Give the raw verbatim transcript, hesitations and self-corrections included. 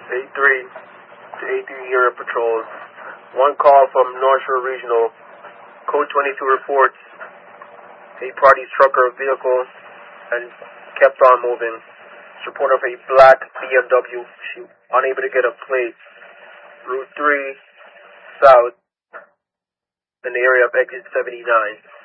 A three to A three area patrols. One call from North Shore Regional. Code twenty-two reports a party struck her vehicle and kept on moving. It's reported of a black B M W. She unable to get a plate. Route three south in the area of exit seventy-nine.